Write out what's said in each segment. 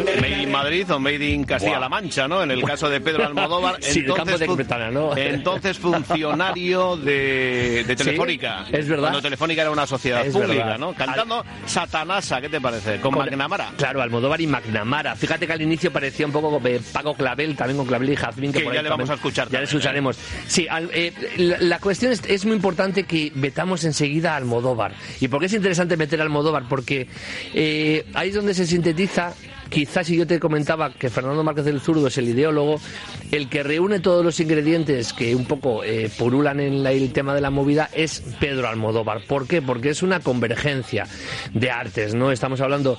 Made in Madrid o Made in Castilla-La Mancha, ¿no? En el caso de Pedro Almodóvar. Sí, del campo de Quintana, ¿no? Entonces funcionario de Telefónica. Sí, es verdad. Cuando Telefónica era una sociedad pública, verdad, ¿no? Cantando Satanasa, ¿qué te parece? Con McNamara. Claro, Almodóvar y McNamara. Fíjate que al inicio parecía un poco Paco Clavel, también con Clavel y Jazmín. Que ya le vamos a escuchar. Ya le escucharemos. Sí, la cuestión es muy importante que vetamos enseguida a Almodóvar. ¿Y por qué es interesante meter a Almodóvar? Porque ahí es donde se sintetiza. Quizás si yo te comentaba que Fernando Márquez del Zurdo es el ideólogo, el que reúne todos los ingredientes que un poco purulan en el tema de la movida es Pedro Almodóvar. ¿Por qué? Porque es una convergencia de artes, ¿no? Estamos hablando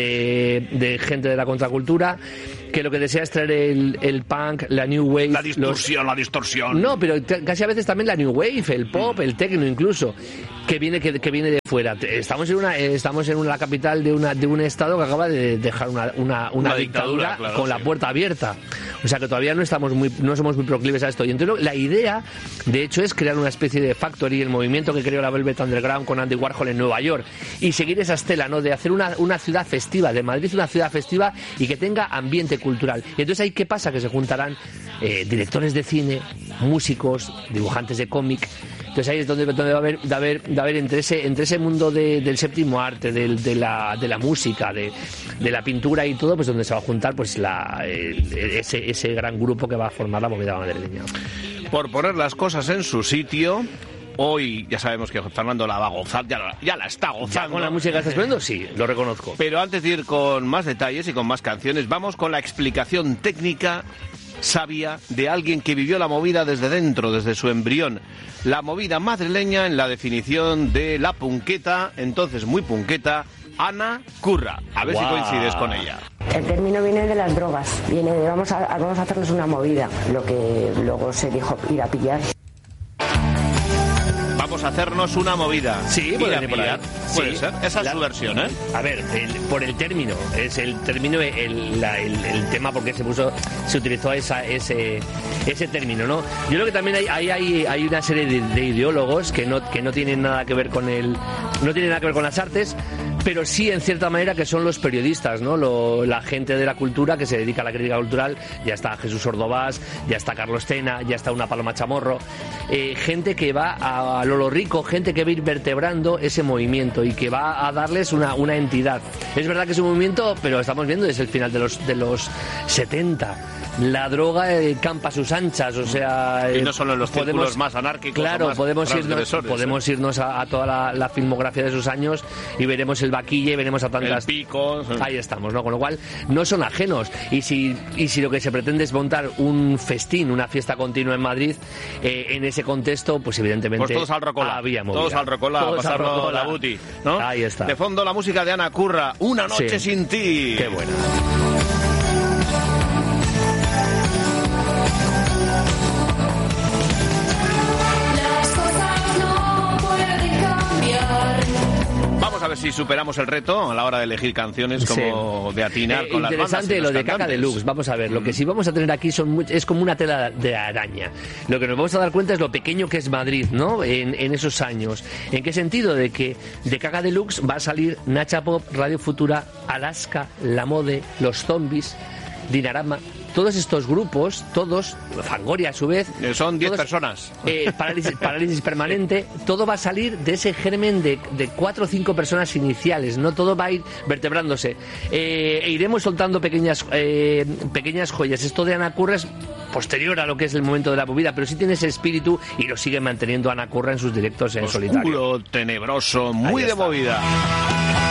de gente de la contracultura que lo que desea es traer el punk, la new wave... La distorsión. No, pero casi a veces también la new wave, el pop, el techno incluso, que viene de fuera. Estamos en la capital de un estado que acaba de dejar una dictadura claro, con la puerta abierta. O sea que todavía no somos muy proclives a esto. Y entonces la idea, de hecho, es crear una especie de factory, el movimiento que creó la Velvet Underground con Andy Warhol en Nueva York, y seguir esa estela, ¿no? De hacer una ciudad festiva, de Madrid una ciudad festiva y que tenga ambiente cultural. Y entonces ahí, ¿qué pasa? Que se juntarán directores de cine, músicos, dibujantes de cómic. Entonces ahí es donde va a haber entre ese mundo del séptimo arte, de la música, de la pintura y todo, pues donde se va a juntar pues ese gran grupo que va a formar la movida madrileña. Por poner las cosas en su sitio, hoy ya sabemos que Fernando la va a gozar, ya la está gozando. ¿Ya con la música que estás poniendo? Sí, lo reconozco. Pero antes de ir con más detalles y con más canciones, vamos con la explicación técnica sabia de alguien que vivió la movida desde dentro, desde su embrión. La movida madrileña en la definición de la punqueta, entonces muy punqueta, Ana Curra. A ver si coincides con ella. El término viene de las drogas, viene de vamos a hacerles una movida, lo que luego se dijo ir a pillar. Vamos a hacernos una movida. Sí, puede ser. Esa es su versión, ¿eh? A ver, por el término. Es el término, el tema porque se utilizó ese término, ¿no? Yo creo que también hay una serie de ideólogos que no tienen nada que ver con no tienen nada que ver con las artes, pero sí en cierta manera que son los periodistas, ¿no? La gente de la cultura que se dedica a la crítica cultural. Ya está Jesús Ordovás, ya está Carlos Tena, ya está una Paloma Chamorro, gente que va a lo rico, gente que va a ir vertebrando ese movimiento y que va a darles una entidad. Es verdad que es un movimiento, pero estamos viendo desde el final de los 70. La droga campa a sus anchas, o sea... Y no solo en los círculos más anarquicos. Claro, más podemos irnos a toda la filmografía de sus años y veremos el Vaquille, veremos a tantas... El Pico... Ahí estamos, ¿no? Con lo cual, no son ajenos. Y si lo que se pretende es montar un festín, una fiesta continua en Madrid, en ese contexto, pues evidentemente... Pues todos al Rocola. Había movida. Todos al Rocola, a pasarlo la buti, ¿no? Ahí está. De fondo la música de Ana Curra, Una noche sin ti. Qué buena. A ver si superamos el reto a la hora de elegir canciones, como de atinar con las bandas. Interesante lo de Caca Deluxe. Vamos a ver, lo que sí vamos a tener aquí es como una tela de araña. Lo que nos vamos a dar cuenta es lo pequeño que es Madrid, ¿no? En esos años. ¿En qué sentido? De que de Caca Deluxe va a salir Nacha Pop, Radio Futura, Alaska, La Mode, Los Zombies, Dinarama. Todos estos grupos, Fangoria a su vez... Son 10 personas. Parálisis permanente, todo va a salir de ese germen de 4 o 5 personas iniciales, no todo va a ir vertebrándose. E iremos soltando pequeñas joyas. Esto de Ana Curra es posterior a lo que es el momento de la movida, pero sí tiene ese espíritu y lo sigue manteniendo Ana Curra en sus directos en solitario. Oscuro, tenebroso, muy de movida.